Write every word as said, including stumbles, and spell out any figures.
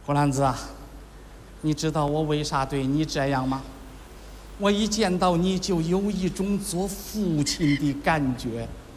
胡兰子啊，你知道我为啥对你这样吗？我一见到你就有一种做父亲的感觉。